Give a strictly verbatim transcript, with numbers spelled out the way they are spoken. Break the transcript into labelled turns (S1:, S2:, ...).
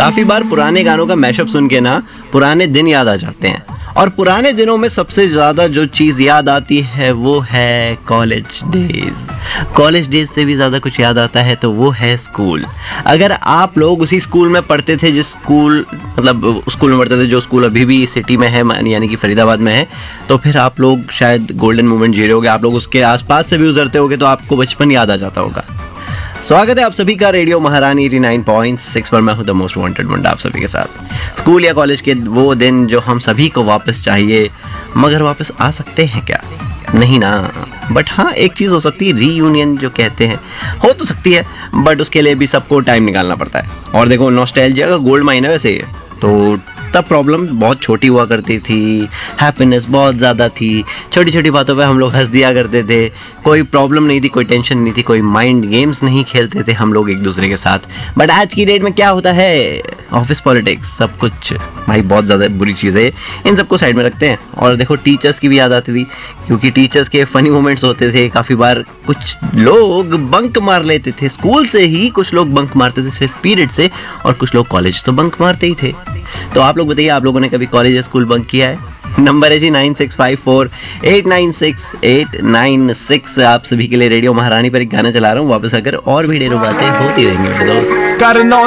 S1: काफ़ी बार पुराने गानों का मैशअप सुन के ना पुराने दिन याद आ जाते हैं, और पुराने दिनों में सबसे ज़्यादा जो चीज़ याद आती है वो है कॉलेज डेज। कॉलेज डेज से भी ज़्यादा कुछ याद आता है तो वो है स्कूल। अगर आप लोग उसी स्कूल में पढ़ते थे जिस स्कूल मतलब स्कूल में पढ़ते थे जो स्कूल अभी भी सिटी में है यानी कि फरीदाबाद में है, तो फिर आप लोग शायद गोल्डन मोमेंट जी रहे होगे। आप लोग उसके आसपास से भी गुजरते होगे तो आपको बचपन याद आ जाता होगा। स्वागत है आप सभी का रेडियो महारानी नवासी पॉइंट सिक्स पर। मैं हूं द मोस्ट वांटेड मुंडा आप सभी के साथ। स्कूल या कॉलेज के वो दिन जो हम सभी को वापस चाहिए, मगर वापस आ सकते हैं क्या? नहीं ना। बट हाँ, एक चीज़ हो सकती है, रीयूनियन जो कहते हैं हो तो सकती है, बट उसके लिए भी सबको टाइम निकालना पड़ता है। और देखो, नॉस्टैल्जिया का गोल्ड माइन है वैसे ये तो। तब प्रॉब्लम बहुत छोटी हुआ करती थी, हैप्पीनेस बहुत ज़्यादा थी, छोटी छोटी बातों पे हम लोग हंस दिया करते थे, कोई प्रॉब्लम नहीं थी, कोई टेंशन नहीं थी, कोई माइंड गेम्स नहीं खेलते थे हम लोग एक दूसरे के साथ। बट आज की डेट में क्या होता है, ऑफिस पॉलिटिक्स, सब कुछ भाई बहुत ज़्यादा बुरी चीज़ है। इन सबको साइड में रखते हैं। और देखो, टीचर्स की भी याद आती थी, क्योंकि टीचर्स के फ़नी मोमेंट्स होते थे। काफ़ी बार कुछ लोग बंक मार लेते थे स्कूल से ही, कुछ लोग बंक मारते थे सिर्फ पीरियड से, और कुछ लोग कॉलेज तो बंक मारते ही थे। तो आप लोग बताइए, आप लोगों ने कभी कॉलेज या स्कूल बंक किया है? नंबर है जी nine six five four eight nine six eight nine six. आप सभी के लिए रेडियो महारानी पर एक गाना चला रहा हूँ वापस आकर, और भी ढेरों बातें होती रहेंगी दोस्त।